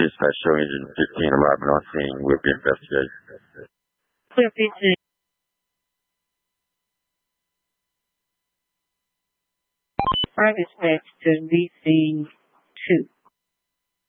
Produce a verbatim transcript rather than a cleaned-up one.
Dispatch show engine fifteen arriving on scene. We'll be investigating. Clear fifteen. Five dispatch to B C two.